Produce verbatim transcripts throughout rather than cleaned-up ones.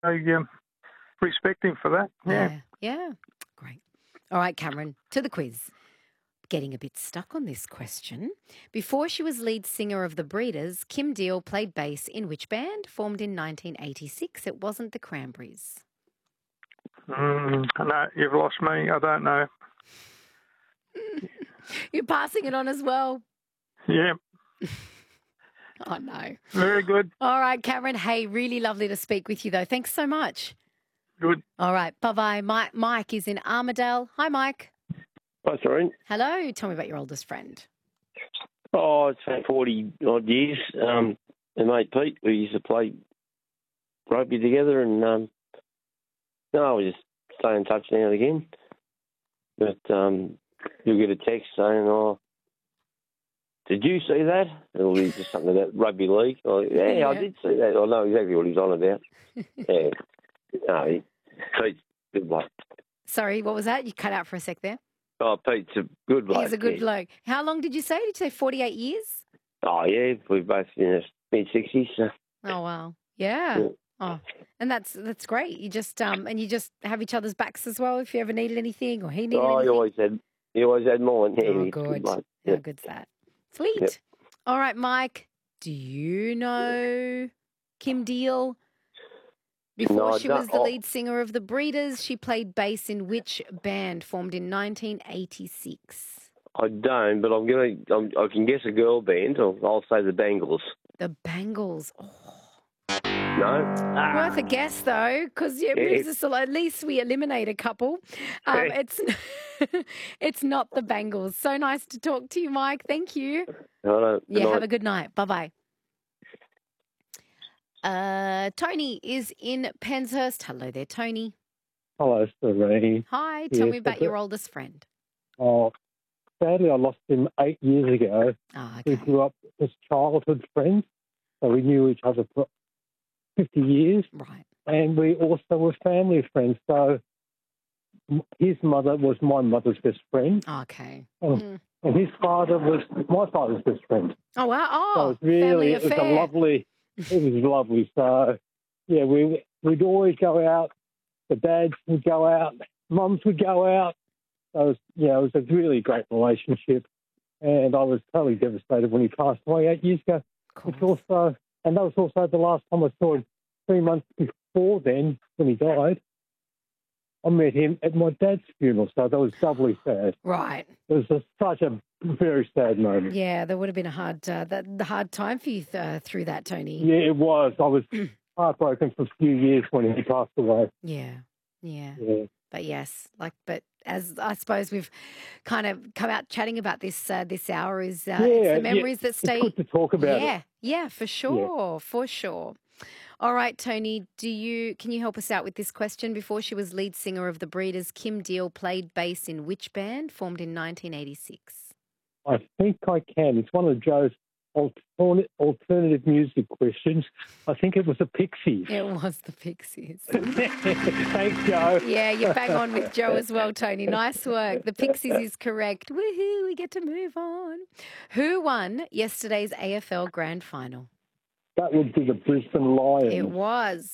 I um, respect him for that. Yeah. yeah. Yeah. Great. All right, Cameron, to the quiz. Getting a bit stuck on this question. Before she was lead singer of the Breeders, Kim Deal played bass in which band? Formed in nineteen eighty-six. It wasn't the Cranberries. Mm, no, you've lost me. I don't know. You're passing it on as well. Yeah. Oh, no. Very good. All right, Cameron. Hey, really lovely to speak with you, though. Thanks so much. Good. All right. Bye-bye. Mike, Mike is in Armidale. Hi, Mike. Hi, Soreen. Hello. Tell me about your oldest friend. Oh, it's been forty odd years. Um, and mate Pete, we used to play rugby together, and um, no, we just stay in touch now and again. But um, you'll get a text saying, "Oh, did you see that?" It'll be just something about rugby league. Oh, yeah, Yeah. I did see that. I know exactly what he's on about. Yeah, no, he, Pete's a good bloke. Sorry, what was that? You cut out for a sec there. Oh, Pete's a good bloke. He's a good yeah. bloke. How long did you say? Did you say forty-eight years? Oh, yeah, we're both in the mid sixties. So. Oh, wow. Yeah. Yeah. Oh, and that's that's great. You just um and you just have each other's backs as well if you ever needed anything or he needed Oh, anything. he always had, he always had mine. Yeah, Oh, he's a good. bloke. How Yeah. good's that? Sweet. Yep. All right, Mike. Do you know Kim Deal? Before No, I she don't. was the Oh. lead singer of the Breeders, she played bass in which band? Formed in nineteen eighty-six. I don't, but I'm gonna. I'm, I can guess a girl band. Or I'll say the Bangles. The Bangles. Oh. No, ah, Worth a guess, though, because it Yeah. moves us along. At least we eliminate a couple. Um, Yeah. it's it's not the Bangles. So nice to talk to you, Mike. Thank you. I don't. Yeah, I- have a good night. Bye-bye. Uh, Tony is in Penshurst. Hello there, Tony. Hello, Serene. Hi. Tell Yes, me about that's your it. oldest friend. Oh, sadly, I lost him eight years ago. Oh, We okay. grew up as childhood friends, so we knew each other for fifty years, Right. and we also were family friends. So m- his mother was my mother's best friend, Okay. Oh. Mm. and his father was my father's best friend. Oh, wow. So Oh, it was really, family it was affair. a lovely, it was lovely. So, yeah, we, we'd always go out. The dads would go out. Mums would go out. So, it was, yeah, it was a really great relationship. And I was totally devastated when he passed away eight years ago. Cool. It's also, and that was also the last time I saw him. Three months before then, when he died, I met him at my dad's funeral. So that was doubly sad. Right. It was a, such a very sad moment. Yeah, there would have been a hard, uh, that, the hard time for you uh, through that, Tony. Yeah, it was. I was heartbroken for a few years when he passed away. Yeah. Yeah. Yeah. But yes, like, but as I suppose we've kind of come out chatting about this uh, this hour is uh, Yeah, it's yeah. the memories that It's stay. good to talk about yeah, it. yeah, for sure, for sure. All right, Tony, do you can you help us out with this question? Before she was lead singer of the Breeders, Kim Deal played bass in which band? Formed in nineteen eighty-six. I think I can. It's one of Joe's alternate, alternative music questions. I think it was the Pixies. It was the Pixies. Thanks, Joe. Yeah, you bang on with Joe as well, Tony. Nice work. The Pixies is correct. Woohoo, we get to move on. Who won yesterday's A F L Grand Final? That would be the Brisbane Lions. It was.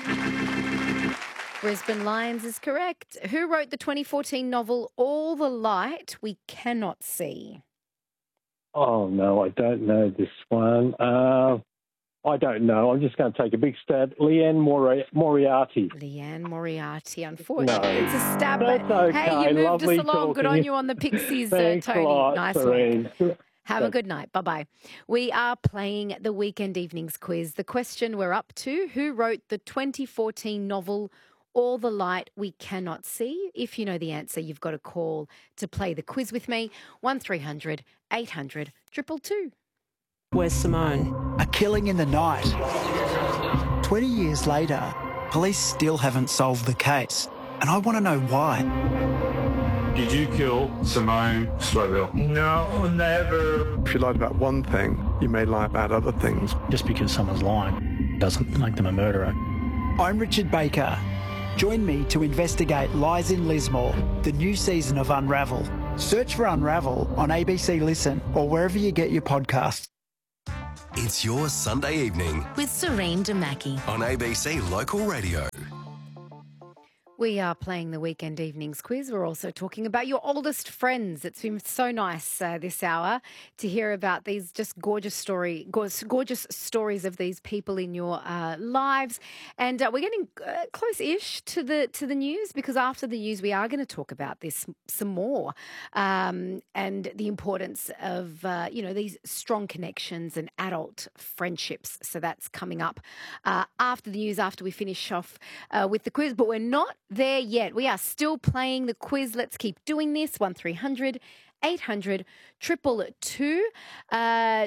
Brisbane Lions is correct. Who wrote the twenty fourteen novel All the Light We Cannot See? Oh, no, I don't know this one. Uh, I don't know. I'm just going to take a big stab. Leanne Mori- Moriarty. Leanne Moriarty, unfortunately. No. It's a stab. That's but okay. Hey, you moved Lovely us along. Good talking. on you on the Pixies, uh, Thanks Tony. a lot, Nice work. Serene. Have a good night. Bye-bye. We are playing the Weekend Evenings quiz. The question we're up to, who wrote the twenty fourteen novel All the Light We Cannot See? If you know the answer, you've got to call to play the quiz with me. one three hundred eight hundred two two two. Where's Simone? A killing in the night. twenty years later, police still haven't solved the case. And I want to know why. Did you kill Simone Stroville? No, never. If you lied about one thing, you may lie about other things. Just because someone's lying doesn't make them a murderer. I'm Richard Baker. Join me to investigate Lies in Lismore, the new season of Unravel. Search for Unravel on A B C Listen or wherever you get your podcasts. It's your Sunday evening with Serene Damaki on A B C Local Radio. We are playing the weekend evenings quiz. We're also talking about your oldest friends. It's been so nice uh, this hour to hear about these just gorgeous story, gorgeous, gorgeous stories of these people in your uh, lives. And uh, we're getting uh, close-ish to the to the news, because after the news we are going to talk about this some more, um, and the importance of uh, you know these strong connections and adult friendships. So that's coming up uh, after the news, after we finish off uh, with the quiz. But we're not there yet. We are still playing the quiz. Let's keep doing this. one three hundred eight hundred two two two. Uh,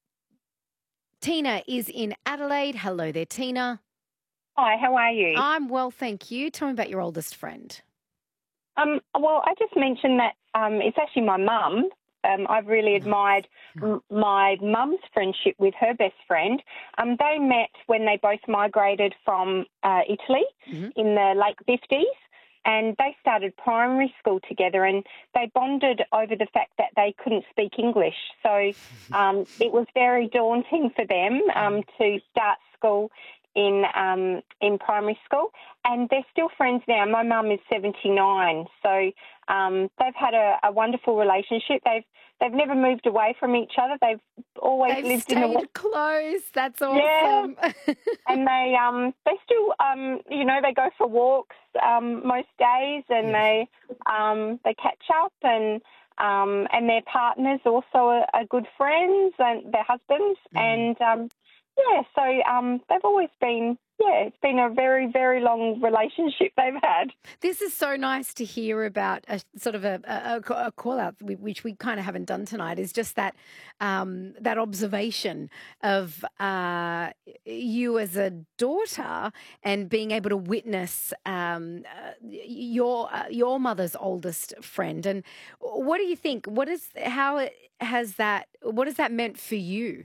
Tina is in Adelaide. Hello there, Tina. Hi, how are you? I'm well, thank you. Tell me about your oldest friend. Um, well, I just mentioned that um, it's actually my mum. Um, I've really admired m- my mum's friendship with her best friend. Um, they met when they both migrated from uh, Italy mm-hmm. in the late fifties, and they started primary school together, and they bonded over the fact that they couldn't speak English. So um, it was very daunting for them um, to start school in um, in primary school, and they're still friends now. My mum is seventy-nine, so um, they've had a, a wonderful relationship. They've they've never moved away from each other. They've always they've lived stayed in the close. That's awesome. Yeah. and they um they still um you know they go for walks um most days, and yes. they um they catch up, and um and their partners also are, are good friends, and their husbands, mm. and um. Yeah, so um, they've always been, yeah, it's been a very, very long relationship they've had. This is so nice to hear about a sort of a, a, a call out, which we kind of haven't done tonight, is just that um, that observation of uh, you as a daughter and being able to witness um, uh, your uh, your mother's oldest friend. And what do you think? What is how has that? What has that meant for you?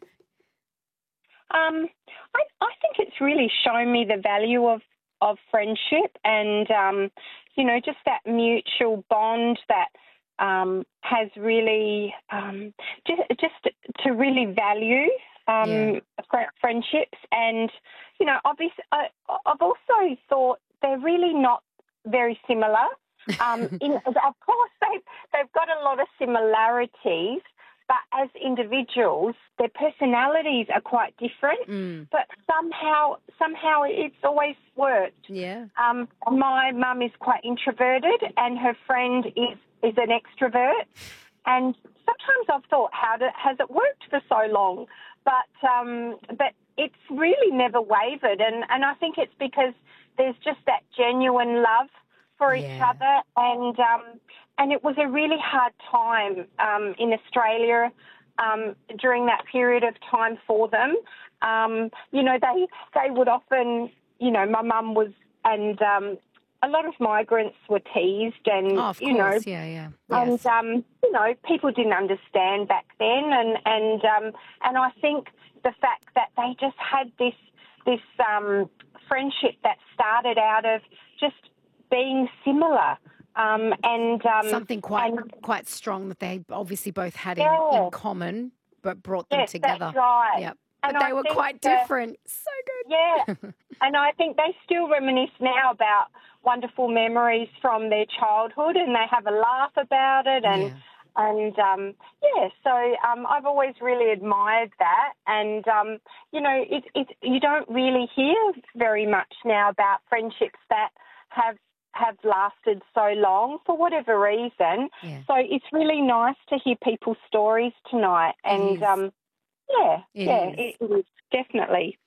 Um, I, I think it's really shown me the value of, of friendship, and, um, you know, just that mutual bond that um, has really, um, just, just to really value um, yeah. fr- friendships. And, you know, obviously, I, I've also thought they're really not very similar. Um, in, of course, they've, they've got a lot of similarities, but as individuals, their personalities are quite different. Mm. But somehow, somehow it's always worked. Yeah. Um, my mum is quite introverted, and her friend is, is an extrovert. And sometimes I've thought, how do, has it worked for so long? But um, but it's really never wavered, and, and I think it's because there's just that genuine love for yeah. each other, and um, and it was a really hard time um, in Australia um, during that period of time for them. Um, you know, they they would often, you know, my mum was, and um, a lot of migrants were teased, and oh, of you course. know, yeah, yeah, and yes. um, you know, people didn't understand back then, and and um, and I think the fact that they just had this this um, friendship that started out of just being similar, um, and um, something quite and, quite strong that they obviously both had yeah. in, in common, but brought them yes, together. That's right. Yep. And but they I were quite that, different. So good. Yeah, and I think they still reminisce now about wonderful memories from their childhood, and they have a laugh about it, and. Yeah. And, um, yeah, so um, I've always really admired that. And, um, you know, it, it, you don't really hear very much now about friendships that have have lasted so long for whatever reason. Yeah. So it's really nice to hear people's stories tonight. And, um, yeah, it yeah, is. It, it is, definitely.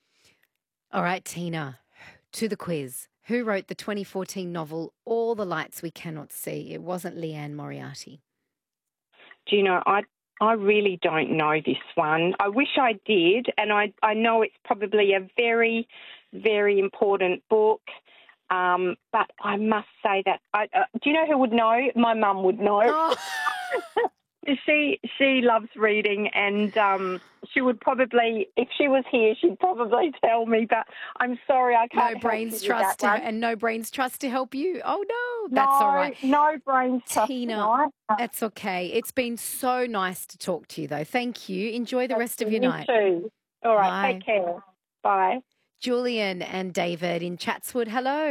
All right, Tina, to the quiz. Who wrote the twenty fourteen novel All the Lights We Cannot See? It wasn't Leanne Moriarty. Do you know, I I really don't know this one. I wish I did, and I, I know it's probably a very, very important book, um, but I must say that, I, uh, do you know who would know? My mum would know. Oh. she she loves reading, and um, she would probably, if she was here, she'd probably tell me, but I'm sorry, I can't No brains trust to, and no brains trust to help you. Oh, no, that's no, all right. No brains trust Tina, tonight. That's okay. It's been so nice to talk to you, though. Thank you. Enjoy the rest of your you night. Too. All right, Bye. take care. Bye. Julian and David in Chatswood, hello.